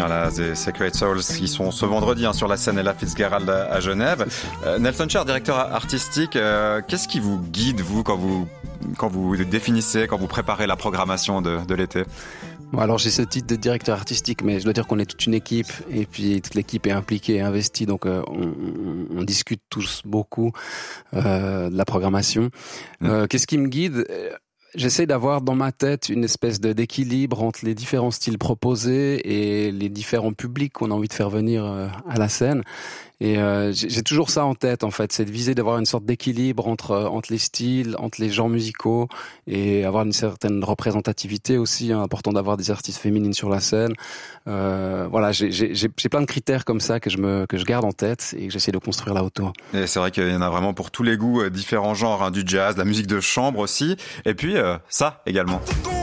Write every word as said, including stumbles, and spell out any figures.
Voilà, The Sacred Souls qui sont ce vendredi hein, sur la scène Ella Fitzgerald à, à Genève. Euh, Nelson Cher, directeur artistique, euh, qu'est-ce qui vous guide, vous, quand vous, quand vous définissez, quand vous préparez la programmation de, de l'été ? Bon, alors j'ai ce titre de directeur artistique, mais je dois dire qu'on est toute une équipe et puis toute l'équipe est impliquée et investie, donc euh, on, on, on discute tous beaucoup euh, de la programmation. Euh, qu'est-ce qui me guide ? J'essaie d'avoir dans ma tête une espèce de, d'équilibre entre les différents styles proposés et les différents publics qu'on a envie de faire venir euh, à la scène. Et euh, j'ai, j'ai toujours ça en tête, en fait, c'est de viser d'avoir une sorte d'équilibre entre entre les styles, entre les genres musicaux, et avoir une certaine représentativité aussi. Hein, important d'avoir des artistes féminines sur la scène. Euh, voilà, j'ai, j'ai j'ai plein de critères comme ça que je me que je garde en tête et que j'essaie de construire là autour. Et c'est vrai qu'il y en a vraiment pour tous les goûts, différents genres, hein, du jazz, de la musique de chambre aussi, et puis euh, ça également.